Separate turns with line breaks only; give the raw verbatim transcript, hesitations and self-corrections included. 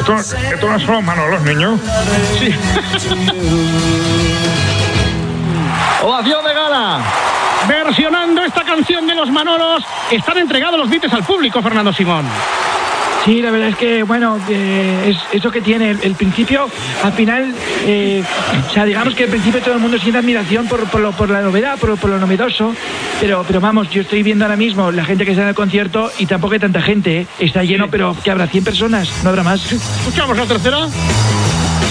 Esto, esto no son Manolos, niño.
Sí. Ovación de gala. Versionando esta canción de los Manolos, están entregados los Beatles al público, Fernando Simón.
Sí, la verdad es que, bueno, eh, es eso que tiene el, el principio, al final, eh, o sea, digamos que al principio todo el mundo siente admiración por, por, lo, por la novedad, por, por lo novedoso, pero, pero vamos, yo estoy viendo ahora mismo la gente que está en el concierto y tampoco hay tanta gente, ¿eh? Está lleno, pero que habrá cien personas, no habrá más.
¿Escuchamos la tercera?